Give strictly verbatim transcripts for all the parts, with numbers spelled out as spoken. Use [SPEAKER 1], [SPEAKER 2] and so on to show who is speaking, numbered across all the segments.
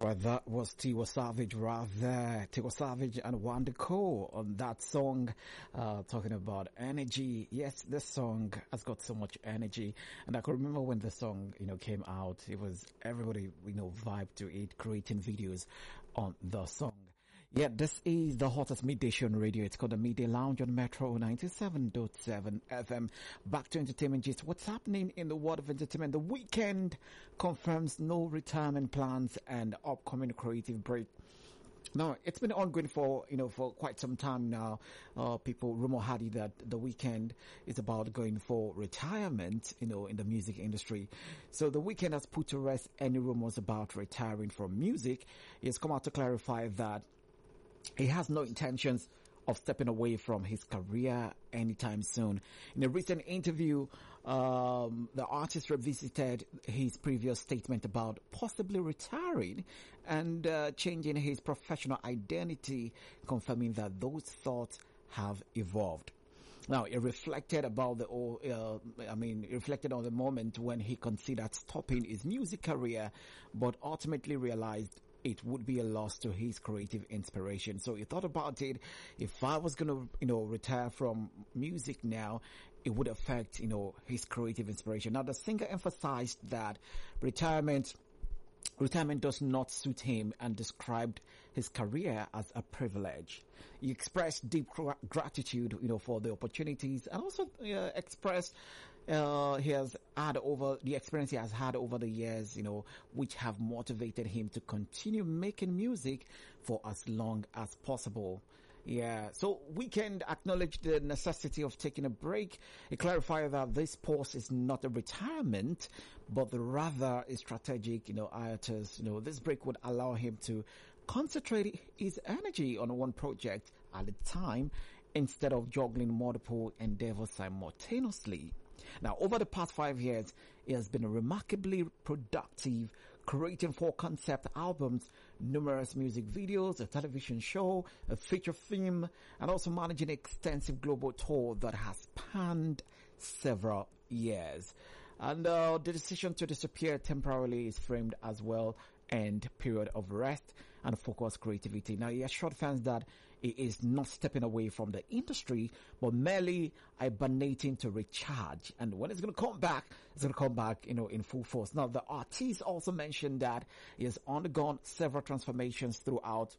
[SPEAKER 1] Well, that was Tiwa Savage right there. Tiwa Savage and Wanda Cole on that song, uh, talking about energy. Yes, this song has got so much energy. And I can remember when the song, you know, came out, it was everybody, you know, vibed to it, creating videos on the song. Yeah, this is the hottest midday show on radio. It's called the Midday Lounge on Metro ninety-seven point seven F M. Back to entertainment gist. What's happening in the world of entertainment? The Weeknd confirms no retirement plans and upcoming creative break. Now, it's been ongoing for, you know, for quite some time now. Uh, people rumor had it that The Weeknd is about going for retirement, you know, in the music industry. So The Weeknd has put to rest any rumors about retiring from music. He has come out to clarify that he has no intentions of stepping away from his career anytime soon. In a recent interview, um, the artist revisited his previous statement about possibly retiring and uh, changing his professional identity, confirming that those thoughts have evolved. Now, it reflected about the, uh, I mean, it reflected on the moment when he considered stopping his music career, but ultimately realized it would be a loss to his creative inspiration. So he thought about it. If I was going to, you know, retire from music now, it would affect, you know, his creative inspiration. Now, the singer emphasized that retirement Retirement does not suit him and described his career as a privilege. He expressed deep gra- gratitude, you know, for the opportunities, and also uh, expressed uh, he has had over the experience he has had over the years, you know, which have motivated him to continue making music for as long as possible. Yeah, so Weeknd acknowledged the necessity of taking a break. He clarified that this pause is not a retirement, but rather a strategic, you know, hiatus. You know, this break would allow him to concentrate his energy on one project at a time instead of juggling multiple endeavors simultaneously. Now, over the past five years, he has been remarkably productive, creating four concept albums, numerous music videos, a television show, a feature film, and also managing an extensive global tour that has spanned several years. And uh, the decision to disappear temporarily is framed as well and period of rest and focus creativity. Now, he assured fans that he is not stepping away from the industry, but merely hibernating to recharge. And when it's going to come back, it's going to come back, you know, in full force. Now, the artist also mentioned that he has undergone several transformations throughout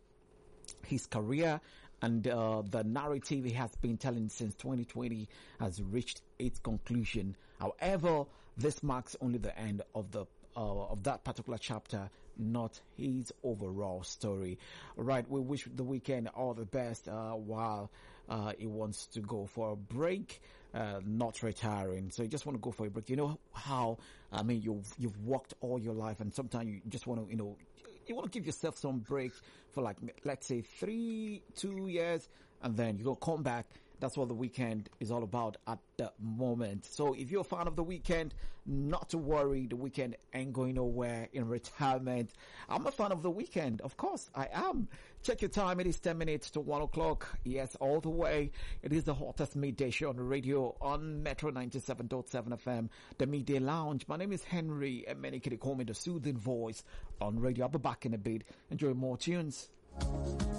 [SPEAKER 1] his career, and uh, the narrative he has been telling since twenty twenty has reached its conclusion. However, this marks only the end of the Uh, of that particular chapter, not his overall story. Right, we wish The Weeknd all the best uh, while uh, he wants to go for a break, uh, not retiring. So you just want to go for a break. You know how, I mean, you've, you've worked all your life, and sometimes you just want to, you know, you want to give yourself some break for like, let's say three, two years, and then you go come back. That's what The Weeknd is all about at the moment. So if you're a fan of The Weeknd, not to worry, The Weeknd ain't going nowhere in retirement. I'm a fan of The Weeknd. Of course, I am. Check your time. It is ten minutes to one o'clock. Yes, all the way. It is the hottest midday show on the radio on Metro ninety-seven point seven F M, the Midday Lounge. My name is Henry, and many can call me the soothing voice on radio. I'll be back in a bit. Enjoy more tunes.